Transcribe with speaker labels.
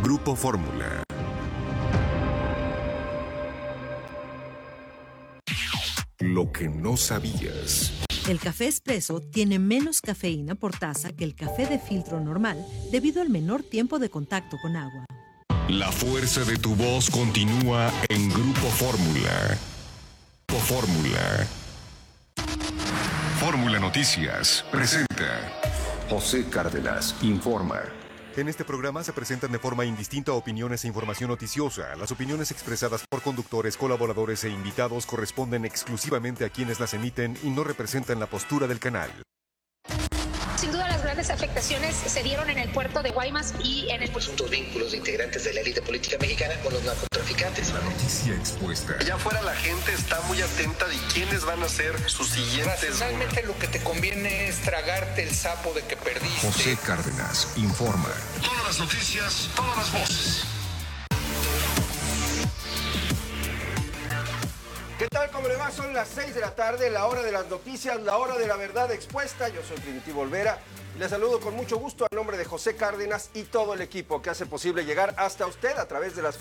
Speaker 1: Grupo Fórmula. Lo que no sabías.
Speaker 2: El café expreso tiene menos cafeína por taza que el café de filtro normal debido al menor tiempo de contacto con agua.
Speaker 1: La fuerza de tu voz continúa en Grupo Fórmula. Grupo Fórmula. Fórmula Noticias presenta. José Cárdenas informa.
Speaker 3: En este programa se presentan de forma indistinta opiniones e información noticiosa. Las opiniones expresadas por conductores, colaboradores e invitados corresponden exclusivamente a quienes las emiten y no representan la postura del canal.
Speaker 4: Sin duda las grandes afectaciones se dieron en el puerto de Guaymas y en el...
Speaker 5: Presuntos vínculos de integrantes de la élite política mexicana con los narcotraficantes.
Speaker 1: La noticia expuesta.
Speaker 6: Allá afuera la gente está muy atenta de quiénes van a ser sus siguientes.
Speaker 7: Racionalmente lo que te conviene es tragarte el sapo de que perdiste.
Speaker 1: José Cárdenas informa.
Speaker 6: Todas las noticias, todas las voces.
Speaker 8: ¿Qué tal? ¿Cómo le va? Son las 6 de la tarde, la hora de las noticias, la hora de la verdad expuesta. Yo soy Primitivo Olvera y les saludo con mucho gusto a nombre de José Cárdenas y todo el equipo que hace posible llegar hasta usted a través de las